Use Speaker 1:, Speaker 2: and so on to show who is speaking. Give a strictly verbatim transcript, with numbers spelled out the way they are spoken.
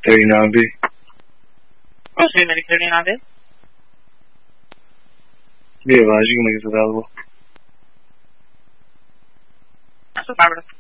Speaker 1: तेरी नाम भी
Speaker 2: कुछ नहीं, मेरी खरीदी ना दे
Speaker 1: ये आवाज ही मुझे बता वो
Speaker 2: ऐसा